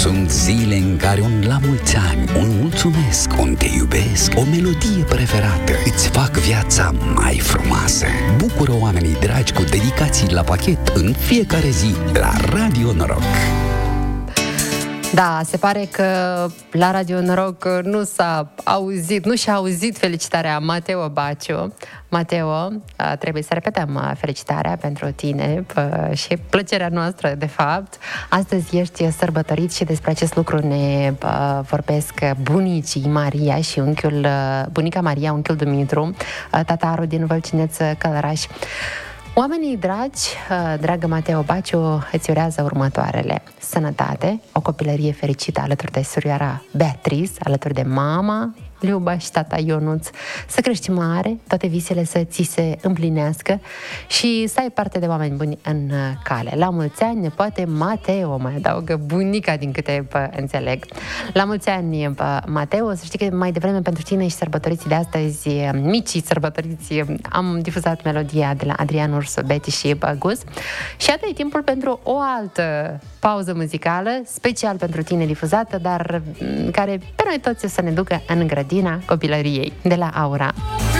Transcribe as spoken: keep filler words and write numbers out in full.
Sunt zile în care un la mulți ani, un mulțumesc, un te iubesc, o melodie preferată îți fac viața mai frumoasă. Bucură oamenii dragi cu dedicații la pachet în fiecare zi la Radio Noroc. Da, se pare că la Radio Noroc nu s-a auzit, nu și-a auzit felicitarea Mateo Baciu. Mateo, trebuie să repetăm felicitarea pentru tine și plăcerea noastră, de fapt. Astăzi ești sărbătorit și despre acest lucru ne vorbesc bunicii Maria și unchiul, bunica Maria, unchiul Dumitru, tataru din Vălcineț Călăraș. Oamenii dragi, dragă Mateo Baciu, îți urează următoarele: sănătate, o copilărie fericită alături de surioara Beatriz, alături de mama Liuba și tata Ionuț, să crești mare, toate visele să ți se împlinească și să ai parte de oameni buni în cale. La mulți ani, nepoate Mateo, mai adaugă bunica, din câte bă, înțeleg. La mulți ani, bă, Mateo, să știi că mai devreme pentru tine și sărbătoriții de astăzi, micii sărbătoriți, am difuzat melodia de la Adrian Ursu, Betty și bă, Gus. Și iată, e timpul pentru o altă pauză muzicală, special pentru tine difuzată, dar care pe noi toți o să ne ducă în grădina copilăriei, de la Aura.